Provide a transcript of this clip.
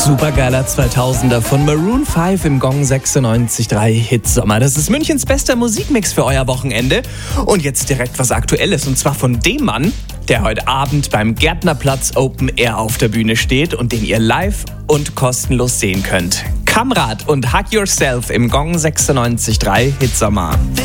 Supergeiler 2000er von Maroon 5 im Gong 96.3 Hitsommer. Das ist Münchens bester Musikmix für euer Wochenende. Und jetzt direkt was Aktuelles, und zwar von dem Mann, der heute Abend beim Gärtnerplatz Open Air auf der Bühne steht und den ihr live und kostenlos sehen könnt. Kamrat und Hug Yourself im Gong 96.3 Hitsommer.